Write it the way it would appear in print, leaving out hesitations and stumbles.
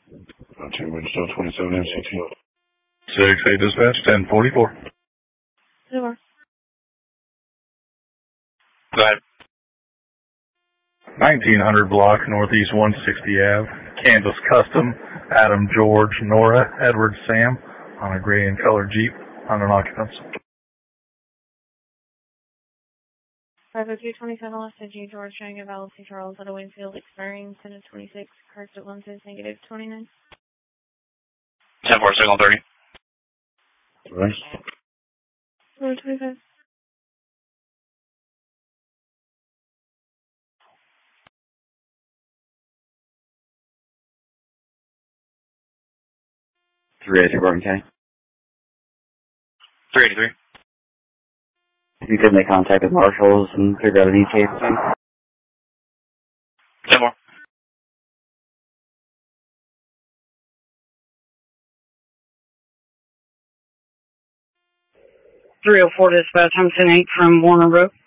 2 Winston 27 MCT. 6-8 dispatch, 1044. Sure. Go ahead. 1900 block, Northeast 160 Ave, Kansas Custom, Adam, George, Nora, Edward, Sam, on a gray and colored Jeep, under occupants. 50227 left to G. George, trying to Valley C. Charles at a Winfield, expiring 10-26, correct at 1 says negative 29. 10-4, signal 30. Right. 425. Gordon County. 383. You could make contact with marshals and figure out an ETA. 10-4. .304 dispatch, I'm 10-8 from Warner Road.